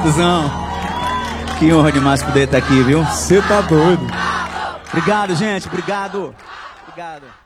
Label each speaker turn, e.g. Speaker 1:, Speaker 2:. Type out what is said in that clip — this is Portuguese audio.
Speaker 1: Obrigadozão. Que honra demais poder estar aqui, viu?
Speaker 2: Você tá doido.
Speaker 1: Obrigado, gente. Obrigado. Obrigado.